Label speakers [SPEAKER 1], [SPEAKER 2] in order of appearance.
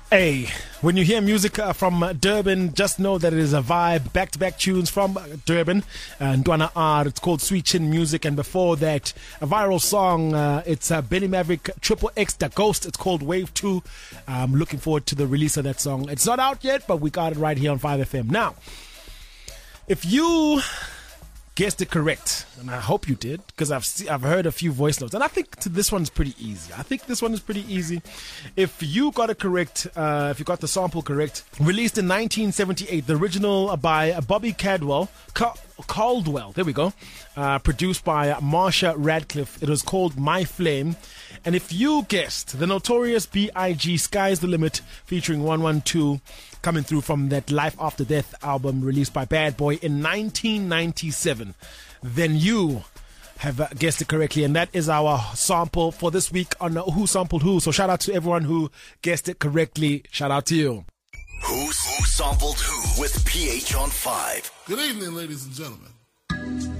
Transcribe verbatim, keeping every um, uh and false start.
[SPEAKER 1] Hey, when you hear music uh, from uh, Durban, just know that it is a vibe. Back-to-back tunes from uh, Durban. Uh, Ndwana R, it's called Sweet Chin Music. And before that, a viral song. Uh, it's uh, Benny Maverick, Triple X, The Ghost. It's called Wave two. I'm looking forward to the release of that song. It's not out yet, but we got it right here on five F M. Now, if you guessed it correct, and I hope you did, because I've see, I've heard a few voice notes, and I think to this one's pretty easy. I think this one is pretty easy. If you got it correct, uh, if you got the sample correct, released in nineteen seventy-eight, the original by Bobby Caldwell, Cal- Caldwell, there we go, uh, produced by Marsha Radcliffe. It was called My Flame. And if you guessed the notorious B I G Sky's the Limit featuring one one two, coming through from that Life After Death album released by Bad Boy in nineteen ninety-seven, then you have uh, guessed it correctly. And that is our sample for this week on uh, Who Sampled Who. So shout out to everyone who guessed it correctly. Shout out to you.
[SPEAKER 2] Who's Who Sampled Who with P H on five.
[SPEAKER 3] Good evening, ladies and gentlemen.